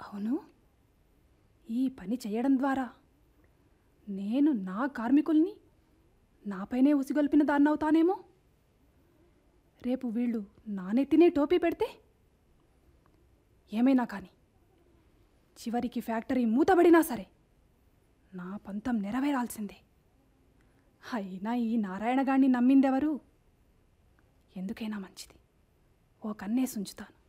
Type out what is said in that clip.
అవును, ఈ పని చేయడం ద్వారా నేను నా కార్మికుల్ని నాపైనే ఉసిగొల్పిన దాన్నవుతానేమో. రేపు వీళ్ళు నా నెత్తినే టోపీ పెడితే ఏమైనా కానీ చివరికి ఫ్యాక్టరీ మూతబడినా సరే నా పంతం నెరవేరాల్సిందే. అయినా ఈ నారాయణగాడిని నమ్మిందెవరు? ఎందుకైనా మంచిది ఓ కన్నేసి ఉంచుతాను.